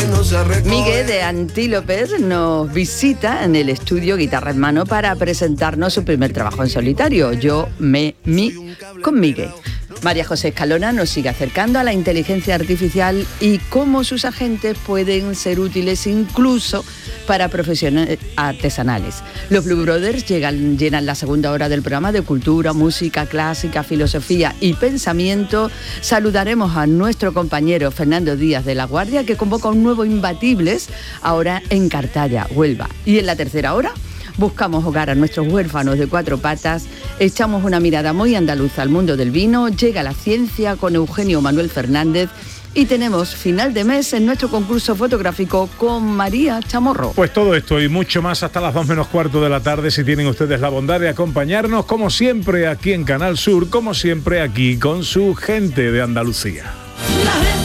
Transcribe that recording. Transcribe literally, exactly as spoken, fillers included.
Miguel de Antílopes nos visita en el estudio Guitarra en Mano para presentarnos su primer trabajo en solitario, Yo, Me, Mi, con Miguel. María José Escalona nos sigue acercando a la inteligencia artificial y cómo sus agentes pueden ser útiles incluso para profesiones artesanales. Los Blue Brothers llegan, llenan la segunda hora del programa de cultura, música clásica, filosofía y pensamiento. Saludaremos a nuestro compañero Fernando Díaz de la Guardia, que convoca un nuevo Imbatibles, ahora en Cartaya, Huelva. Y en la tercera hora buscamos hogar a nuestros huérfanos de cuatro patas, echamos una mirada muy andaluza al mundo del vino, llega la ciencia con Eugenio Manuel Fernández y tenemos final de mes en nuestro concurso fotográfico con María Chamorro. Pues todo esto y mucho más hasta las dos menos cuarto de la tarde, si tienen ustedes la bondad de acompañarnos, como siempre aquí en Canal Sur, como siempre aquí con su gente de Andalucía.